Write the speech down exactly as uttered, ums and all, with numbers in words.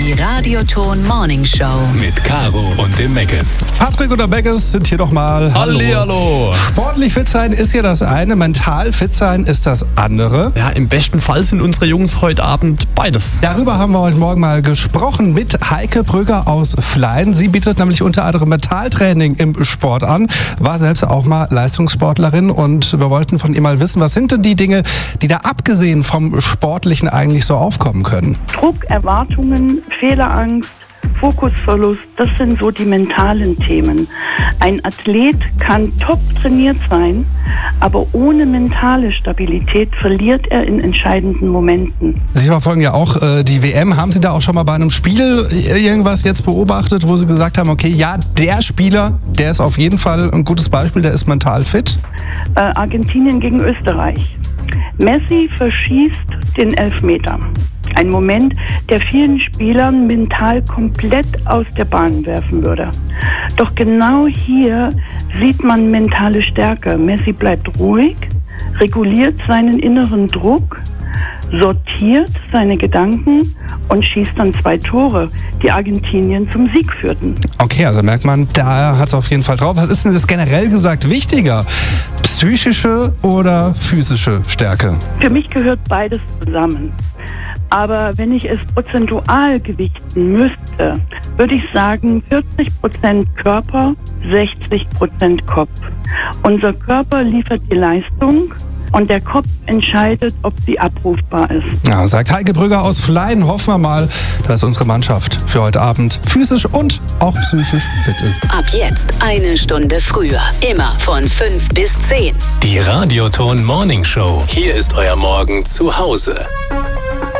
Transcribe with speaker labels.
Speaker 1: Die Radioton Morning Show.
Speaker 2: Mit Caro und dem Meckes.
Speaker 3: Patrick und der Meckes sind hier nochmal.
Speaker 4: Hallo. Hallo.
Speaker 3: Sportlich fit sein ist ja das eine, mental fit sein ist das andere.
Speaker 4: Ja, im besten Fall sind unsere Jungs heute Abend beides.
Speaker 3: Darüber haben wir heute Morgen mal gesprochen mit Heike Brügger aus Flein. Sie bietet nämlich unter anderem Mentaltraining im Sport an, war selbst auch mal Leistungssportlerin und wir wollten von ihr mal wissen, was sind denn die Dinge, die da abgesehen vom Sportlichen eigentlich so aufkommen können?
Speaker 5: Druck, Erwartungen, Fehlerangst, Fokusverlust, das sind so die mentalen Themen. Ein Athlet kann top trainiert sein, aber ohne mentale Stabilität verliert er in entscheidenden Momenten.
Speaker 3: Sie verfolgen ja auch äh, die W M. Haben Sie da auch schon mal bei einem Spiel irgendwas jetzt beobachtet, wo Sie gesagt haben, okay, ja, der Spieler, der ist auf jeden Fall ein gutes Beispiel, der ist mental fit?
Speaker 5: Äh, Argentinien gegen Österreich. Messi verschießt den Elfmeter. Ein Moment, der vielen Spielern mental komplett aus der Bahn werfen würde. Doch genau hier sieht man mentale Stärke. Messi bleibt ruhig, reguliert seinen inneren Druck, sortiert seine Gedanken und schießt dann zwei Tore, die Argentinien zum Sieg führten.
Speaker 3: Okay, also merkt man, da hat es auf jeden Fall drauf. Was ist denn das generell gesagt wichtiger? Psychische oder physische Stärke?
Speaker 5: Für mich gehört beides zusammen. Aber wenn ich es prozentual gewichten müsste, würde ich sagen vierzig Prozent Körper, sechzig Prozent Kopf. Unser Körper liefert die Leistung und der Kopf entscheidet, ob sie abrufbar ist.
Speaker 3: Ja, sagt Heike Brügger aus Flein. Hoffen wir mal, dass unsere Mannschaft für heute Abend physisch und auch psychisch fit ist.
Speaker 1: Ab jetzt eine Stunde früher. Immer von fünf bis zehn.
Speaker 2: Die Radioton Morning Show. Hier ist euer Morgen zu Hause.